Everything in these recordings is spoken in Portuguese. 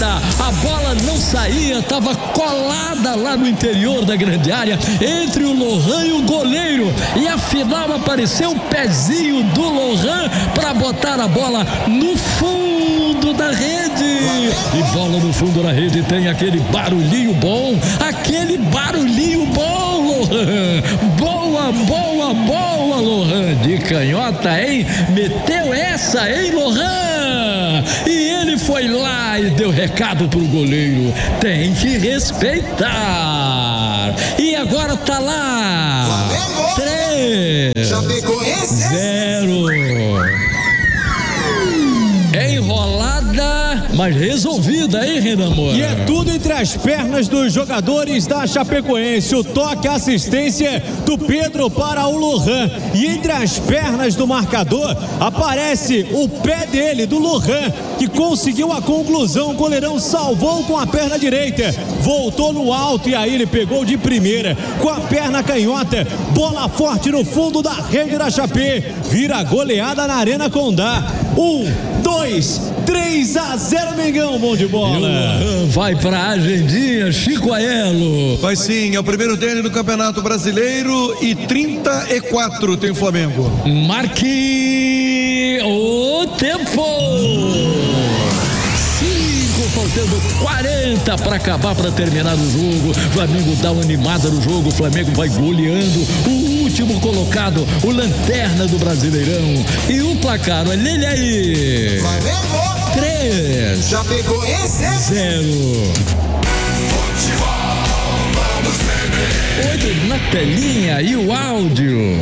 nada, a bola não saía, estava colada lá no interior da grande área, entre o Lohan e o goleiro, e afinal apareceu o pezinho do Lohan para botar a bola no fundo da rede, e bola no fundo da rede tem aquele barulhinho bom, Lohan, boa, Lohan, de canhota, hein? Meteu essa, hein, Lohan? E ele foi lá e deu recado pro goleiro, tem que respeitar. E agora tá lá, 3-0. Enrolada, mas resolvida, hein, Renan Moura? E é tudo entre as pernas dos jogadores da Chapecoense. O toque, a assistência do Pedro para o Lohan. E entre as pernas do marcador aparece o pé dele, do Lohan, que conseguiu a conclusão. O goleirão salvou com a perna direita, voltou no alto e aí ele pegou de primeira com a perna canhota. Bola forte no fundo da rede da Chape. Vira goleada na Arena Condá. 3-0, Mengão, bom de bola. Vai pra Agendinha, Chico Aelo. Vai sim, é o primeiro dele no Campeonato Brasileiro e 34 tem o Flamengo. Marque o tempo. Faltando 40 para acabar, para terminar o jogo. Flamengo dá uma animada no jogo. O Flamengo vai goleando o último colocado, o lanterna do Brasileirão. E o placar, olha ele aí: Flamengo 3, Chapecoense 0. Olha na telinha e o áudio.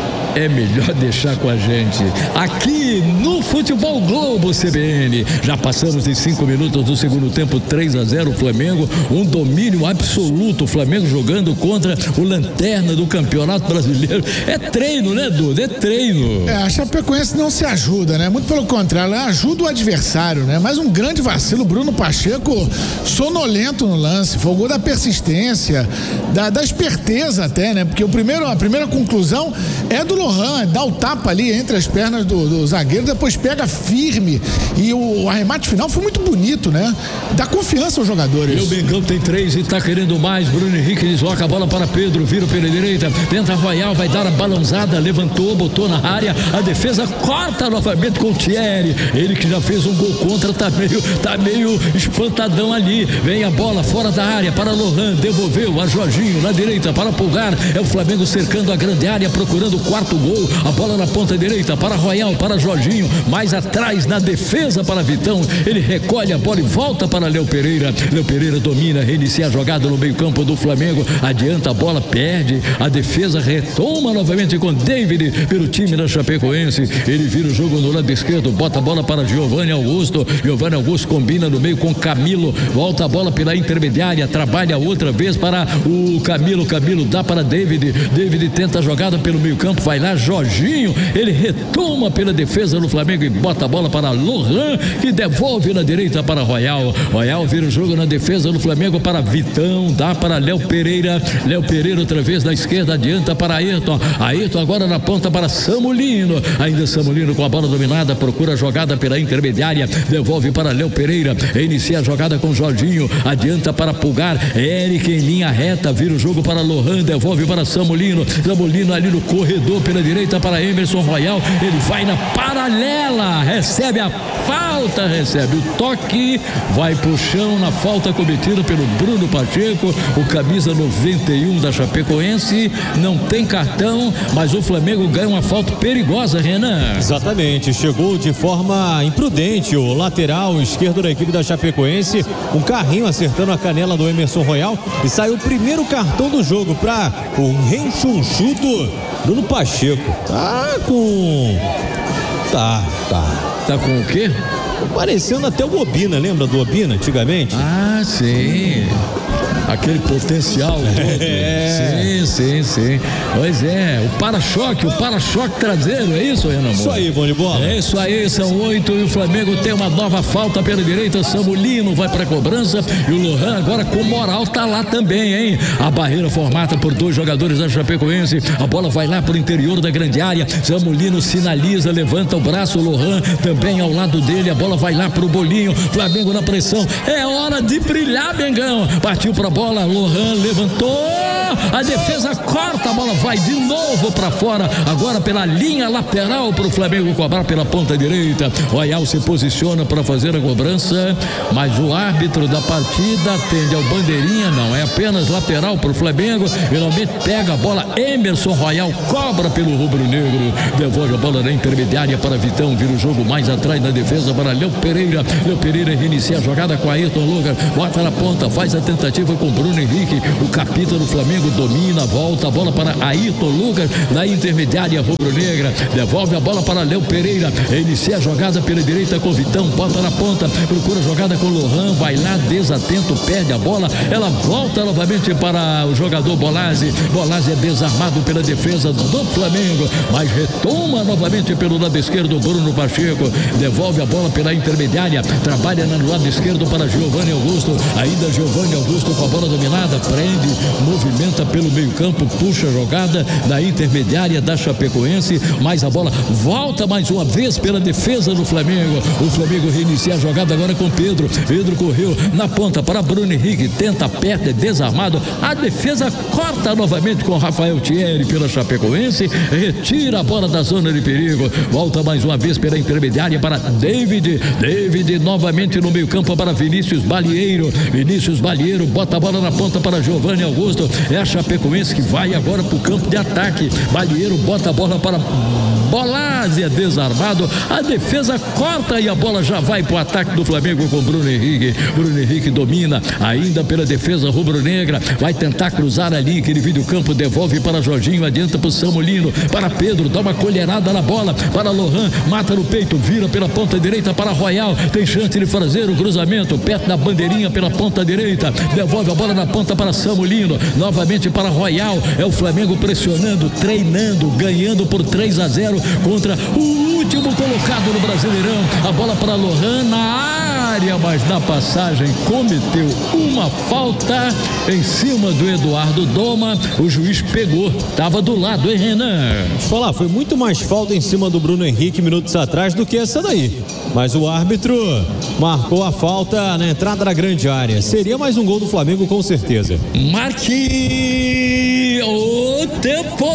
É melhor deixar com a gente aqui no Futebol Globo CBN. Já passamos de 5 minutos do segundo tempo, 3-0 Flamengo, um domínio absoluto. O Flamengo jogando contra o lanterna do Campeonato Brasileiro. É treino, né, Duda? É treino. A Chapecoense não se ajuda, né? Muito pelo contrário, ela ajuda o adversário, né? Mas um grande vacilo, Bruno Pacheco sonolento no lance, foi o gol da persistência, da esperteza até, né? Porque a primeira conclusão é do Lohan, dá o tapa ali entre as pernas do zagueiro, depois pega firme, e o arremate final foi muito bonito, né? Dá confiança aos jogadores. E o Mengão tem 3 e tá querendo mais. Bruno Henrique desloca a bola para Pedro, vira pela direita, tenta Royal, vai dar a balançada, levantou, botou na área, a defesa corta novamente com o Thierry, ele que já fez um gol contra, tá meio espantadão ali, vem a bola fora da área para Lohan, devolveu a Jorginho na direita para Pulgar, é o Flamengo cercando a grande área, procurando o quarto gol, a bola na ponta direita para Royal, para Jorginho, mais atrás na defesa para Vitão, ele recolhe a bola e volta para Léo Pereira domina, reinicia a jogada no meio campo do Flamengo, adianta a bola, perde, a defesa retoma novamente com David pelo time da Chapecoense, ele vira o jogo no lado esquerdo, bota a bola para Giovanni Augusto combina no meio com Camilo, volta a bola pela intermediária, trabalha outra vez para o Camilo dá para David tenta a jogada pelo meio campo, vai lá Jorginho, ele retoma pela defesa do Flamengo e bota a bola para Lohan, que devolve na direita para Royal vira o jogo na defesa do Flamengo para Vitão, dá para Léo Pereira outra vez na esquerda, adianta para Ayrton agora na ponta para Samulino, ainda Samulino com a bola dominada, procura a jogada pela intermediária, devolve para Léo Pereira, inicia a jogada com Jorginho, adianta para Pulgar, Eric em linha reta, vira o jogo para Lohan, devolve para Samulino ali no corredor pela direita para Emerson Royal, ele vai na paralela, recebe a falta, recebe o toque, vai pro chão na falta cometida pelo Bruno Pacheco, o camisa 91 da Chapecoense, não tem cartão, mas o Flamengo ganha uma falta perigosa, Renan. Exatamente, chegou de forma imprudente o lateral esquerdo da equipe da Chapecoense, um carrinho acertando a canela do Emerson Royal e saiu o primeiro cartão do jogo para o rechonchudo Bruno Pacheco. Tá com o quê? Parecendo até o Obina, lembra do Obina antigamente? Ah, sim. aquele potencial todo. Sim. Pois é, o para-choque traseiro, é isso, Renan? Isso aí, bom de bola. É isso aí, são 8 e o Flamengo tem uma nova falta pela direita. Samulino vai pra cobrança e o Lohan agora com moral tá lá também, hein? A barreira formada por 2 jogadores da Chapecoense, a bola vai lá pro interior da grande área. Samulino sinaliza, levanta o braço, o Lohan também ao lado dele, a bola vai lá pro Bolinho. Flamengo na pressão, é hora de brilhar, Mengão. Partiu pra bola, Lohan levantou, a defesa corta, a bola vai de novo pra fora, agora pela linha lateral pro Flamengo cobrar pela ponta direita. Royal se posiciona para fazer a cobrança, mas o árbitro da partida atende ao bandeirinha, não, é apenas lateral pro Flamengo. Finalmente pega a bola, Emerson Royal cobra pelo rubro-negro, devolve a bola na intermediária para Vitão, vira o jogo mais atrás na defesa para Léo Pereira reinicia a jogada com Ayrton Lucas, bota na ponta, faz a tentativa com Bruno Henrique, o capitão do Flamengo domina, volta a bola para Ayrton Lucas na intermediária rubro-negra, devolve a bola para Léo Pereira, inicia a jogada pela direita com Vitão, bota na ponta, procura a jogada com Lohan, vai lá desatento, perde a bola, ela volta novamente para o jogador Bolazzi é desarmado pela defesa do Flamengo, mas retoma novamente pelo lado esquerdo Bruno Pacheco, devolve a bola pela intermediária, trabalha no lado esquerdo para Giovanni Augusto, ainda Giovanni Augusto com a bola dominada, prende, movimenta pelo meio campo, puxa a jogada da intermediária da Chapecoense, mas a bola volta mais uma vez pela defesa do Flamengo. O Flamengo reinicia a jogada agora com Pedro correu na ponta para Bruno Henrique, tenta, aperta, é desarmado, a defesa corta novamente com Rafael Thierry pela Chapecoense, retira a bola da zona de perigo, volta mais uma vez pela intermediária para David novamente no meio campo para Vinícius Balieiro bota a bola na ponta para Giovanni Augusto, é a Chapecoense que vai agora para o campo de ataque. Balieiro bota a bola para Bolazzi, é desarmado, a defesa corta e a bola já vai para o ataque do Flamengo com Bruno Henrique domina, ainda pela defesa rubro-negra, vai tentar cruzar a linha que ele divide o campo, devolve para Jorginho, adianta para o Samulino, para Pedro, dá uma colherada na bola, para Lohan, mata no peito, vira pela ponta direita para Royal, tem chance de fazer o cruzamento, perto da bandeirinha pela ponta direita, devolve a bola na ponta para Samulino, novamente para Royal, é o Flamengo pressionando, treinando, ganhando por 3-0 contra o último colocado no Brasileirão, a bola para Lohan na área, mas na passagem cometeu uma falta em cima do Eduardo Doma, o juiz pegou, estava do lado, hein, Renan? Deixa eu falar, foi muito mais falta em cima do Bruno Henrique minutos atrás do que essa daí, mas o árbitro marcou a falta na entrada da grande área, seria mais um gol do Flamengo com certeza. Marque o tempo!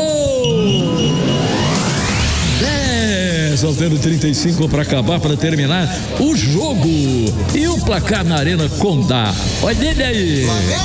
Faltando 35 para acabar, para terminar o jogo. E o placar na Arena Condá. Olha ele aí.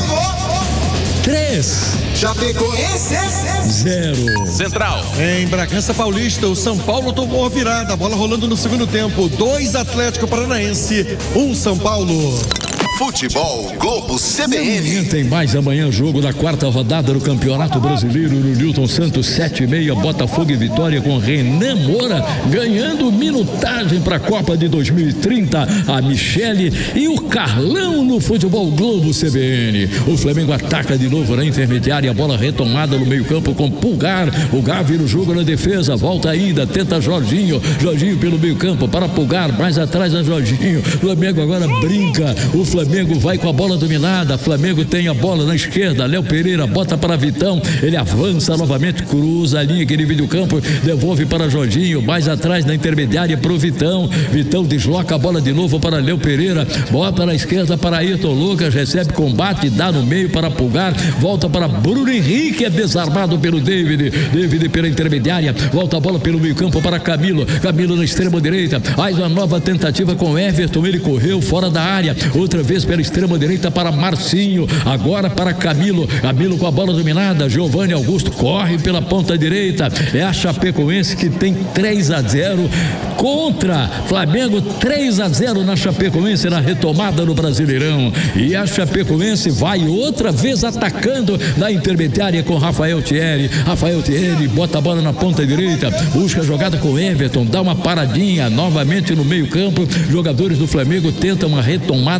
3. Chapecoense 0. Central. Em Bragança Paulista, o São Paulo tomou a virada, a bola rolando no segundo tempo. 2 Atlético Paranaense, 1 São Paulo. Futebol Globo CBN. Tem mais amanhã jogo da 4ª rodada do Campeonato Brasileiro no Newton Santos, 7h30, Botafogo e Vitória com Renan Moura ganhando minutagem para a Copa de 2030, a Michele e o Carlão no Futebol Globo CBN. O Flamengo ataca de novo na intermediária, a bola retomada no meio campo com Pulgar, o Gá vira o jogo na defesa, volta ainda, tenta Jorginho pelo meio campo para Pulgar, mais atrás a Jorginho, o Flamengo agora brinca, o Flamengo vai com a bola dominada, Flamengo tem a bola na esquerda, Léo Pereira bota para Vitão, ele avança novamente, cruza a linha que divide o campo, devolve para Jorginho, mais atrás na intermediária pro Vitão desloca a bola de novo para Léo Pereira, bota na esquerda para Ayrton Lucas, recebe combate, dá no meio para Pulgar, volta para Bruno Henrique, é desarmado pelo David pela intermediária, volta a bola pelo meio campo para Camilo na extrema direita, faz uma nova tentativa com Everton, ele correu fora da área, outra vez pela extrema direita para Marcinho, agora para Camilo com a bola dominada, Giovanni Augusto corre pela ponta direita, é a Chapecoense que tem 3-0 contra Flamengo, 3-0 na Chapecoense na retomada no Brasileirão, e a Chapecoense vai outra vez atacando na intermediária com Rafael Thierry bota a bola na ponta direita, busca a jogada com Everton, dá uma paradinha novamente no meio campo, jogadores do Flamengo tentam uma retomada da bola,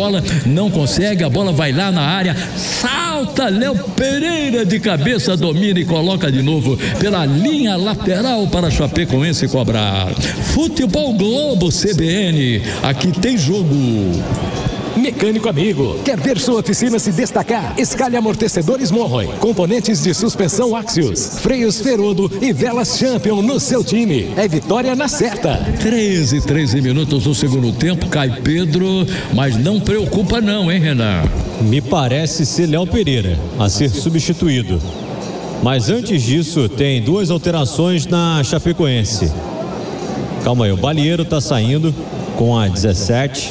bola, não consegue, a bola vai lá na área, salta Léo Pereira de cabeça, domina e coloca de novo pela linha lateral para Chapecoense cobrar. Futebol Globo CBN, aqui tem jogo. Mecânico amigo, quer ver sua oficina se destacar? Escalhe amortecedores Monroe, componentes de suspensão Axios, freios Ferodo e velas Champion no seu time. É vitória na certa. 13 minutos do segundo tempo, cai Pedro, mas não preocupa não, hein, Renan? Me parece ser Léo Pereira a ser substituído. Mas antes disso, tem 2 alterações na Chapecoense. Calma aí, o Balieiro tá saindo com a 17.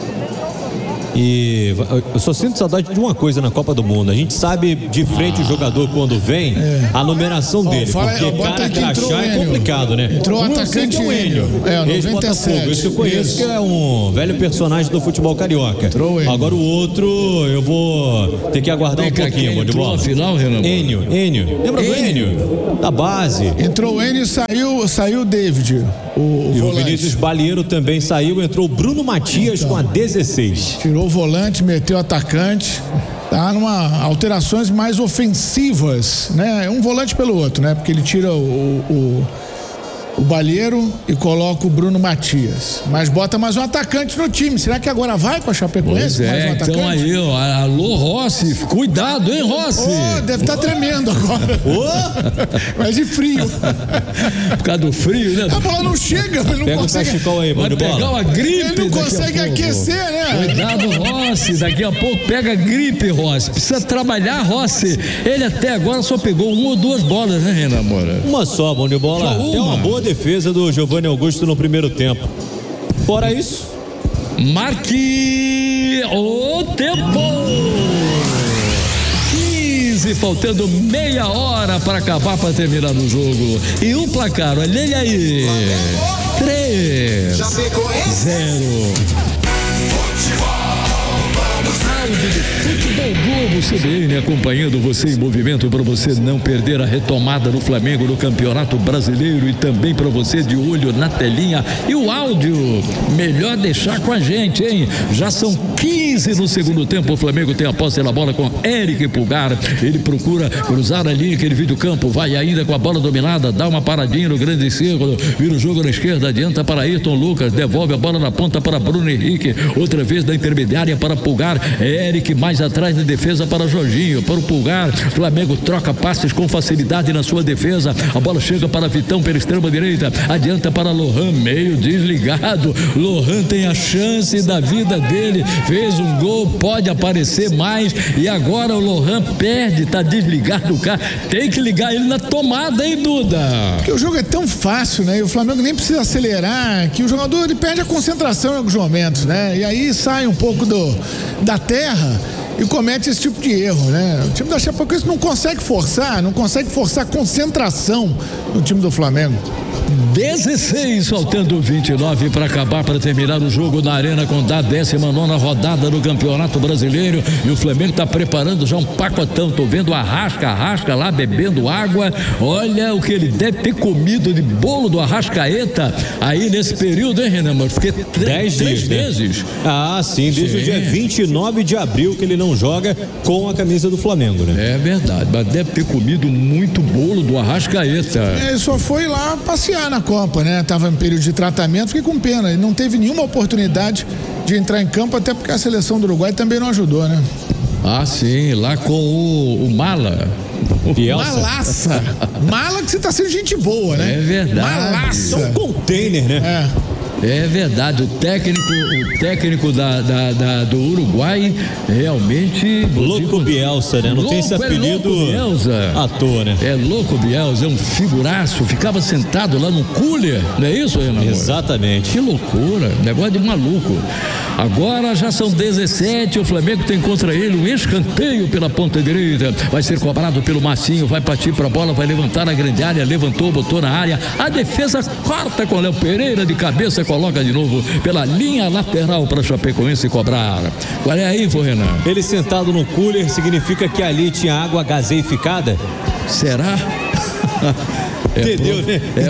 E eu só sinto saudade de uma coisa na Copa do Mundo. A gente sabe de frente o jogador quando vem, a numeração dele. Porque cara crachá é complicado, né? Entrou o atacante Enio. O 97. Esse eu conheço, que é um velho personagem do futebol carioca. Agora o outro, eu vou ter que aguardar um pouquinho, mano de bola. Final, Renan? Enio. Lembra do Enio? Da base. Entrou o Enio e saiu o David. E o Vinícius Balieiro também saiu. Entrou o Bruno Matias com a 16. Tirou o volante, meteu o atacante. Tá numa alterações mais ofensivas, né? Um volante pelo outro, né? Porque ele tira o Balieiro e coloca o Bruno Matias. Mas bota mais um atacante no time. Será que agora vai com a Chapecoense? Mais um atacante? Então aí, ó, alô Rossi, cuidado, hein, Rossi? Deve estar tremendo agora. Mas de frio. Por causa do frio, né? A bola não chega, ele não pega consegue. O cachecol aí, mano, vai pegar uma gripe. Ele não consegue aquecer, né? Cuidado, Rossi, daqui a pouco pega gripe, Rossi. Precisa trabalhar, Rossi. Ele até agora só pegou 1 ou 2 bolas, né, Renan Moura? Uma só, mano de bola. Tem uma boa defesa do Giovanni Augusto no primeiro tempo. Fora isso, marque o tempo. 15, faltando meia hora para acabar, para terminar o jogo. E o placar, olha aí. 3-0. Futebol Globo CBN acompanhando você em movimento para você não perder a retomada do Flamengo no Campeonato Brasileiro e também para você de olho na telinha e o áudio. Melhor deixar com a gente, hein? Já são 15 no segundo tempo. O Flamengo tem a posse da bola com Eric Pulgar. Ele procura cruzar a linha que ele viu do campo. Vai ainda com a bola dominada. Dá uma paradinha no grande círculo. Vira o jogo na esquerda. Adianta para Ayrton Lucas. Devolve a bola na ponta para Bruno Henrique. Outra vez da intermediária para Pulgar. Eric mais atrás da defesa para Jorginho. Para o Pulgar. Flamengo troca passes com facilidade na sua defesa. A bola chega para Vitão pela extrema direita. Adianta para Lohan. Meio desligado. Lohan tem a chance da vida dele. Fez um gol, pode aparecer mais e agora o Lohan perde, tá desligado o cara, tem que ligar ele na tomada, hein, Duda? Porque o jogo é tão fácil, né? E o Flamengo nem precisa acelerar, que o jogador ele perde a concentração em alguns momentos, né? E aí sai um pouco da terra e comete esse tipo de erro, né? O time da Chapecoense não consegue forçar concentração no time do Flamengo. 16, faltando 29 para acabar, para terminar o jogo na Arena Condá, 19ª rodada do Campeonato Brasileiro, e o Flamengo está preparando já um pacotão. Tô vendo Arrasca lá bebendo água. Olha o que ele deve ter comido de bolo do Arrascaeta aí nesse período, hein, Renan? Porque 10 meses. Né? Ah, sim, desde o dia 29 de abril que ele não joga com a camisa do Flamengo, né? É verdade, mas deve ter comido muito bolo do Arrascaeta. Ele só foi lá passear na Copa, né? Tava em período de tratamento, fiquei com pena. Ele não teve nenhuma oportunidade de entrar em campo, até porque a seleção do Uruguai também não ajudou, né? Ah, sim, lá com o Mala. Malaça. Mala que você tá sendo gente boa, né? É verdade. Malaça. É um container, né? É verdade, o técnico do Uruguai realmente... Louco Bielsa, né? Não tem esse apelido à toa, né? É Louco Bielsa, é um figuraço, ficava sentado lá no cooler, não é isso, Renan? Exatamente. Que loucura, negócio de maluco. Agora já são 17, o Flamengo tem contra ele um escanteio pela ponta direita, vai ser cobrado pelo Massinho, vai partir para a bola, vai levantar a grande área, levantou, botou na área, a defesa corta com Léo Pereira de cabeça, coloca de novo pela linha lateral para Chapecoense cobrar. Qual é a info, Renan? Ele sentado no cooler significa que ali tinha água gaseificada? Será? Entendeu, né? É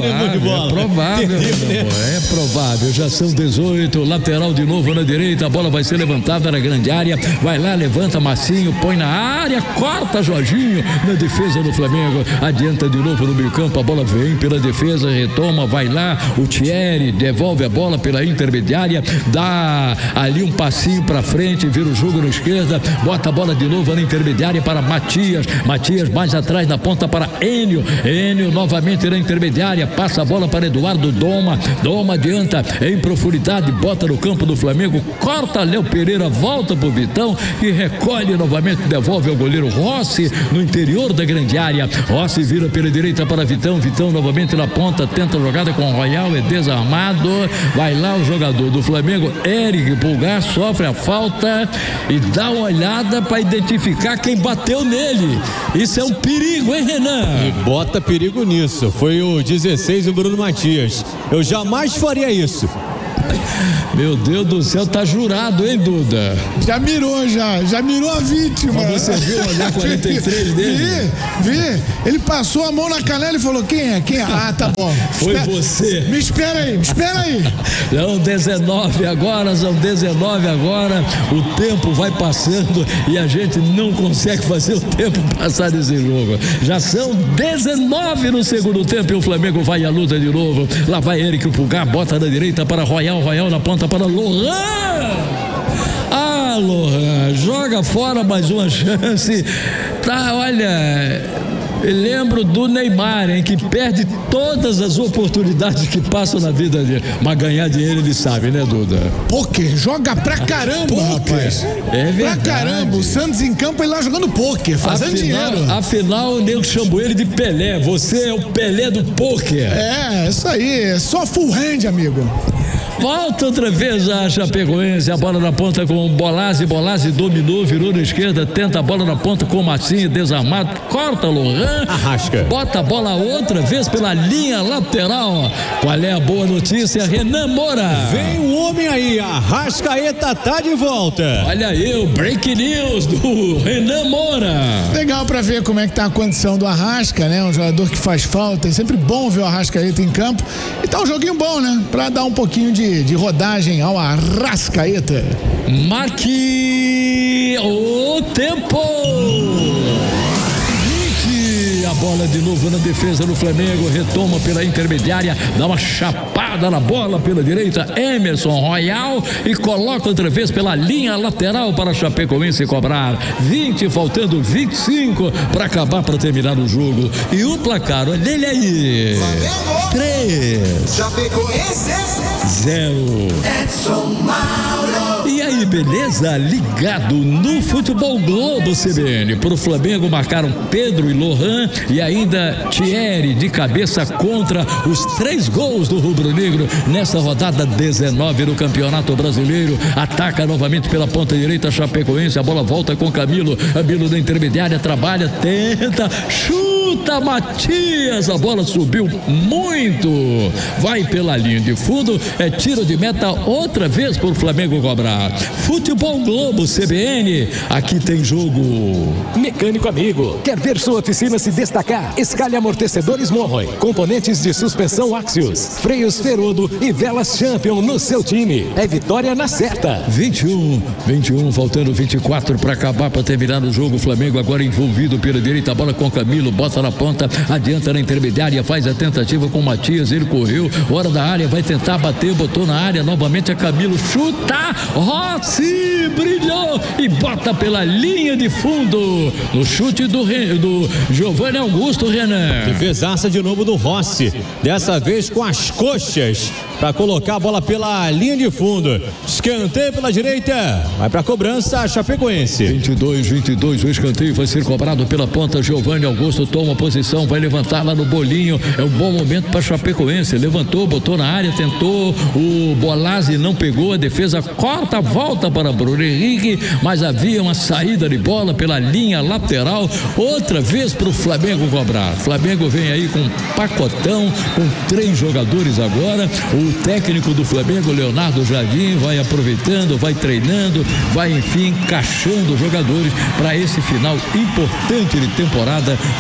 provável. Já são 18. Lateral de novo na direita. A bola vai ser levantada na grande área. Vai lá, levanta Massinho, põe na área, corta Jorginho na defesa do Flamengo. Adianta de novo no meio-campo. A bola vem pela defesa, retoma, vai lá. O Thierry devolve a bola pela intermediária, dá ali um passinho pra frente, vira o jogo na esquerda, bota a bola de novo na intermediária para Matias mais atrás na ponta para Enio novamente na intermediária, passa a bola para Eduardo Doma adianta em profundidade, bota no campo do Flamengo, corta Léo Pereira, volta pro Vitão e recolhe novamente, devolve ao goleiro Rossi no interior da grande área. Rossi vira pela direita para Vitão novamente na ponta, tenta a jogada com o Royal, é desarmado, vai lá o jogador do Flamengo, Eric Pulgar, sofre a falta e dá uma olhada para identificar quem bateu nele. Isso é um perigo, hein, Renan? E bota perigo nisso. Foi o 16, o Bruno Matias. Eu jamais faria isso. Meu Deus do céu, tá jurado, hein, Duda? Já mirou a vítima. Mas você viu o 43 dele? Vi. Ele passou a mão na canela e falou: quem é? Ah, tá bom. Foi você. Me espera aí. São 19 agora. O tempo vai passando e a gente não consegue fazer o tempo passar nesse jogo. Já são 19 no segundo tempo e o Flamengo vai à luta de novo. Lá vai Eric Pulgar, bota na direita para Royal na ponta para Lohan. Lohan, joga fora mais uma chance. Tá, olha, eu lembro do Neymar, hein, que perde todas as oportunidades que passam na vida dele, mas ganhar dinheiro ele sabe, né, Duda? Pôquer, joga pra caramba, rapaz. É verdade. Pra caramba, o Santos em campo, ele lá jogando pôquer, fazendo dinheiro. Afinal, o nego chamou ele de Pelé, você é o Pelé do pôquer. É, isso aí, é só full hand, amigo. Volta outra vez a Chapecoense, a bola na ponta com o Bolazzi dominou, virou na esquerda, tenta a bola na ponta com o Massinho, desarmado, corta Lohan, Arrasca, bota a bola outra vez pela linha lateral. Qual é a boa notícia, Renan Moura? Vem o homem aí, Arrascaeta tá de volta. Olha aí o break news do Renan Moura. Legal pra ver como é que tá a condição do Arrasca, né? Um jogador que faz falta, é sempre bom ver o Arrascaeta em campo. E tá um joguinho bom, né? Pra dar um pouquinho de rodagem ao Arrascaeta. Marque o tempo. A bola de novo na defesa do Flamengo, retoma pela intermediária, dá uma chapada na bola pela direita, Emerson Royal, e coloca outra vez pela linha lateral para a Chapecoense cobrar. 20, faltando 25 para acabar, para terminar o jogo. E o placar, olha ele aí. 3 Chapecoense 0. Edson Mauro. E aí, beleza? Ligado no Futebol Globo CBN. Pro Flamengo marcaram Pedro e Lohan e ainda Thierry de cabeça contra os 3 gols do rubro-negro nessa rodada 19 do Campeonato Brasileiro. Ataca novamente pela ponta direita Chapecoense, a bola volta com Camilo da intermediária, trabalha, tenta, chuta Matias, a bola subiu muito, vai pela linha de fundo, é tiro de meta outra vez pro Flamengo cobrar. Futebol Globo CBN, aqui tem jogo. Mecânico amigo, quer ver sua oficina se destacar? Escalhe amortecedores Monroe, componentes de suspensão Axios, freios Ferodo e velas Champion no seu time. É vitória na certa. 21, faltando 24 para acabar, para terminar o jogo. O Flamengo agora envolvido pela direita, a bola com Camilo, bota na ponta, adianta na intermediária, faz a tentativa com o Matias, ele correu, hora da área, vai tentar bater, botou na área, novamente a Camilo, chuta, Rossi, brilhou e bota pela linha de fundo, no chute do Giovanni Augusto, Renan. Defesaça de novo do Rossi, dessa vez com as coxas, para colocar a bola pela linha de fundo. Escanteio pela direita, vai para cobrança a Chapecoense. 22, o escanteio vai ser cobrado pela ponta. Giovanni Augusto toma posição, vai levantar lá no bolinho, é um bom momento para Chapecoense, levantou, botou na área, tentou, o Bolazzi não pegou, a defesa corta, volta para Bruno Henrique, mas havia uma saída de bola pela linha lateral, outra vez para o Flamengo cobrar. Flamengo vem aí com um pacotão, com 3 jogadores agora. O técnico do Flamengo, Leonardo Jardim, vai aproveitando, vai treinando, vai enfim encaixando jogadores para esse final importante de temporada no Campeonato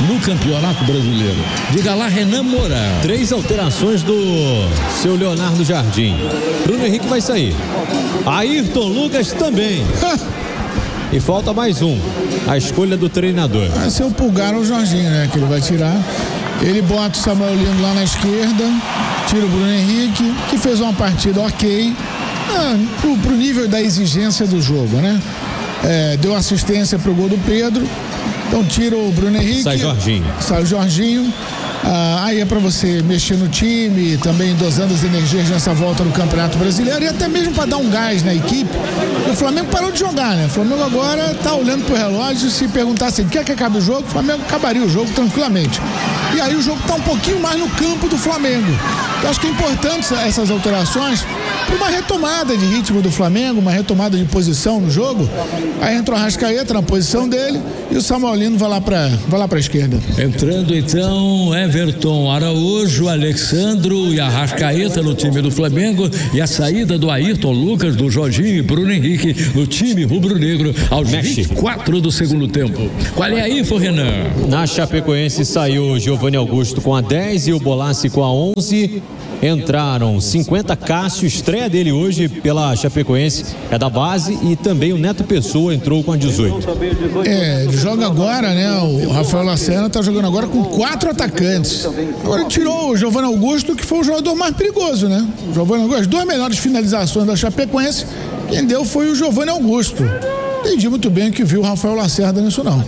Campeonato Brasileiro. Diga lá, Renan Moura. 3 alterações do seu Leonardo Jardim. Bruno Henrique vai sair. Ayrton Lucas também. E falta mais um. A escolha do treinador. Vai ser o Pulgar ou o Jorginho, né? Que ele vai tirar. Ele bota o Samuel Lino lá na esquerda. Tira o Bruno Henrique, que fez uma partida ok. Pro nível da exigência do jogo, né? Deu assistência pro gol do Pedro. Então tira o Bruno Henrique. Sai o Jorginho. Aí é para você mexer no time, também dosando as energias nessa volta no Campeonato Brasileiro e até mesmo para dar um gás na equipe. O Flamengo parou de jogar, né? O Flamengo agora tá olhando pro relógio, se perguntasse quer que acabe o jogo, o Flamengo acabaria o jogo tranquilamente. E aí o jogo tá um pouquinho mais no campo do Flamengo. Eu acho que é importante essas alterações para uma retomada de ritmo do Flamengo, uma retomada de posição no jogo. Aí entra o Arrascaeta na posição dele e o Samuel Lino vai lá para a esquerda. Entrando então Everton, Araújo, Alexandro e Arrascaeta no time do Flamengo e a saída do Ayrton Lucas, do Jorginho e Bruno Henrique no time rubro-negro aos 24 do segundo tempo. Qual é a info, Renan? Na Chapecoense saiu o Giovanni Augusto com a 10 e o Bolassi com a 11. Entraram 50 Cássio, estreia dele hoje pela Chapecoense, é da base, e também o Neto Pessoa entrou com a 18. Ele joga agora, né? O Rafael Lacerda tá jogando agora com 4 atacantes. Agora tirou o Giovanni Augusto, que foi o jogador mais perigoso, né? O Giovanni Augusto, as 2 melhores finalizações da Chapecoense, quem deu foi o Giovanni Augusto. Entendi muito bem o que viu o Rafael Lacerda nisso não.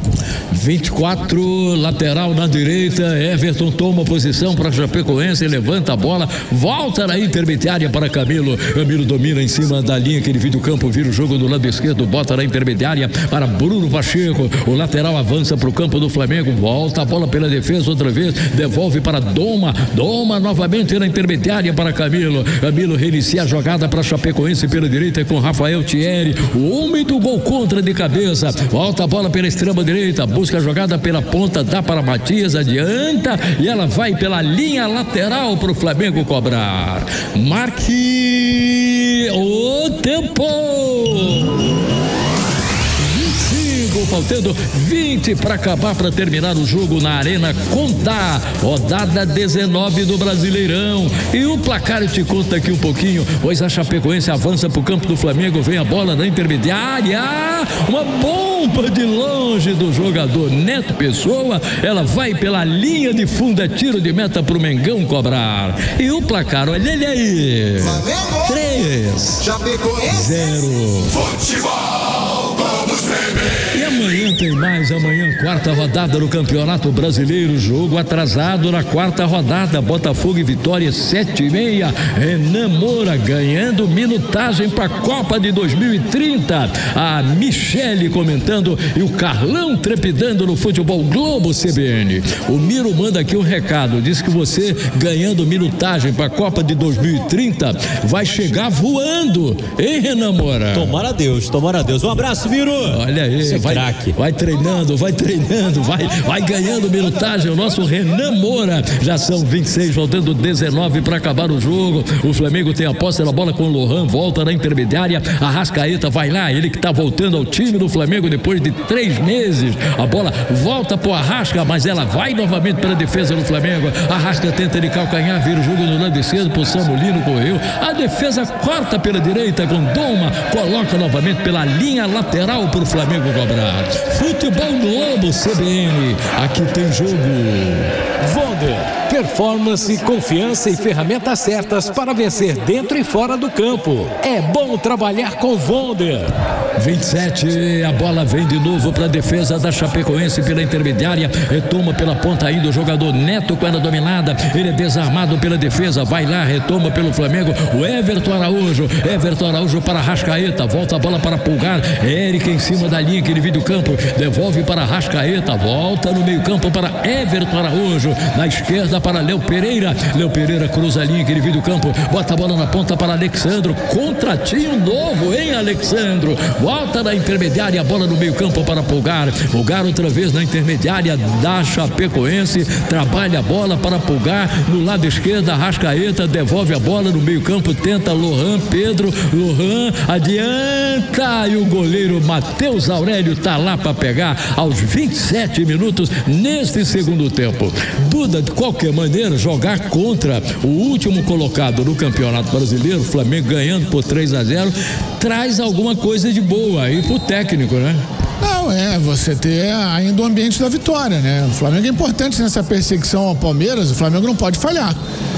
24, lateral na direita, Everton toma posição para Chapecoense, levanta a bola, volta na intermediária para Camilo domina em cima da linha que ele vira o campo, vira o jogo do lado esquerdo, bota na intermediária para Bruno Pacheco, o lateral avança para o campo do Flamengo, volta a bola pela defesa outra vez, devolve para Doma novamente na intermediária para Camilo reinicia a jogada para Chapecoense pela direita com Rafael Thierry, o homem do gol contra de cabeça, volta a bola pela extrema direita, busca a jogada pela ponta, dá para Matias, adianta e ela vai pela linha lateral para o Flamengo cobrar. Marque o tempo. Faltando 20 para acabar, para terminar o jogo na Arena Condá, rodada 19 do Brasileirão. E o placar eu te conto aqui um pouquinho, pois a Chapecoense avança para o campo do Flamengo, vem a bola na intermediária, uma bomba de longe do jogador Neto Pessoa, ela vai pela linha de fundo, é tiro de meta para o Mengão cobrar. E o placar, olha ele aí, 3-0. Futebol, vamos tremer. E amanhã tem mais, quarta rodada do Campeonato Brasileiro, jogo atrasado na quarta rodada, Botafogo e Vitória 7h30, Renan Moura ganhando minutagem para a Copa de 2030, a Michele comentando e o Carlão trepidando no Futebol Globo CBN. O Miro manda aqui um recado, diz que você ganhando minutagem para a Copa de 2030 vai chegar voando, hein, Renan Moura? Tomara Deus, um abraço, Miro. Olha aí, vai treinando, vai ganhando minutagem o nosso Renan Moura. Já são 26, faltando 19 para acabar o jogo. O Flamengo tem a posse da bola com o Lohan, volta na intermediária, Arrascaeta vai lá, ele que tá voltando ao time do Flamengo depois de 3 meses. A bola volta pro Arrasca, mas ela vai novamente pela defesa do Flamengo. Arrasca tenta de calcanhar, vira o jogo no lado esquerdo pro Samulino, correu. A defesa corta pela direita com Doma, coloca novamente pela linha lateral pro Flamengo cobrar. Futebol Globo CBN, aqui tem jogo. Wonder, performance, confiança e ferramentas certas para vencer dentro e fora do campo. É bom trabalhar com Wonder. 27, a bola vem de novo para a defesa da Chapecoense pela intermediária, retoma pela ponta ainda o jogador Neto com ela dominada, ele é desarmado pela defesa, vai lá, retoma pelo Flamengo, o Everton Araújo para Arrascaeta, volta a bola para Pulgar, Eric em cima da linha que ele divide o campo, devolve para Arrascaeta, volta no meio campo para Everton Araújo, na esquerda para Léo Pereira. Léo Pereira cruza a linha que divide o campo, bota a bola na ponta para Alexandro. Contratinho novo, hein, Alexandro? Volta na intermediária, a bola no meio campo para Pulgar. Pulgar outra vez na intermediária da Chapecoense, trabalha a bola para Pulgar no lado esquerdo. Arrascaeta devolve a bola no meio campo, tenta Lohan, Pedro, Lohan adianta e o goleiro Matheus Aurélio tá lá para pegar aos 27 minutos neste segundo tempo. Duda, de qualquer maneira, jogar contra o último colocado no Campeonato Brasileiro, Flamengo ganhando por 3-0, traz alguma coisa de boa aí pro técnico, né? Não, você ter ainda o ambiente da vitória, né? O Flamengo é importante nessa perseguição ao Palmeiras, o Flamengo não pode falhar.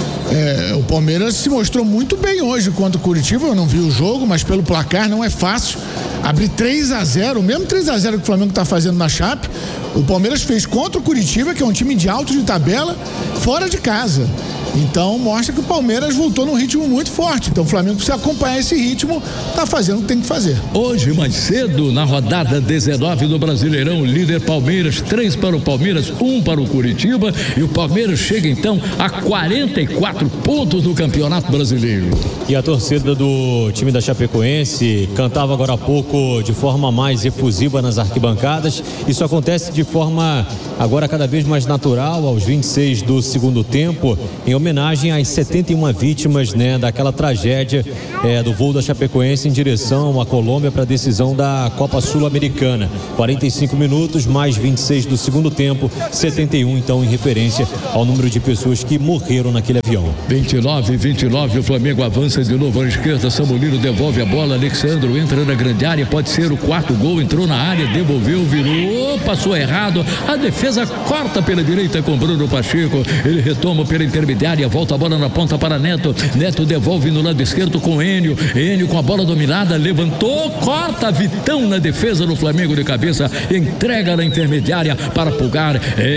O Palmeiras se mostrou muito bem hoje contra o Curitiba, eu não vi o jogo, mas pelo placar não é fácil. Abrir 3-0, o mesmo 3-0 que o Flamengo está fazendo na Chape, o Palmeiras fez contra o Curitiba, que é um time de alto de tabela, fora de casa. Então mostra que o Palmeiras voltou num ritmo muito forte. Então o Flamengo precisa acompanhar esse ritmo, tá fazendo o que tem que fazer. Hoje mais cedo, na rodada 19 do Brasileirão, líder Palmeiras, 3 para o Palmeiras, 1 para o Curitiba, e o Palmeiras chega então a 44 pontos no Campeonato Brasileiro. E a torcida do time da Chapecoense cantava agora há pouco de forma mais efusiva nas arquibancadas. Isso acontece de forma agora cada vez mais natural aos 26 do segundo tempo, em homenagem às 71 vítimas, né, daquela tragédia do voo da Chapecoense em direção à Colômbia para a decisão da Copa Sul-Americana. 45 minutos mais 26 do segundo tempo, 71 então em referência ao número de pessoas que morreram naquele avião. 29, o Flamengo avança de novo à esquerda, Samulino devolve a bola, Alexandro entra na grande área, pode ser o quarto gol, entrou na área, devolveu, virou, passou errado, a defesa corta pela direita com Bruno Pacheco, ele retoma pela intermediária, volta a bola na ponta para Neto, Neto devolve no lado esquerdo com Enio com a bola dominada, levantou, corta, Vitão na defesa do Flamengo de cabeça, entrega na intermediária para Pulgar,